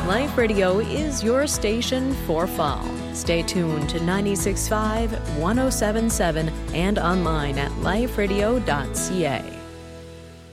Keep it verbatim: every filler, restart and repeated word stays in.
Life Radio is your station for fall. Stay tuned to ninety-six point five, one oh seven point seven, and online at life radio dot c a.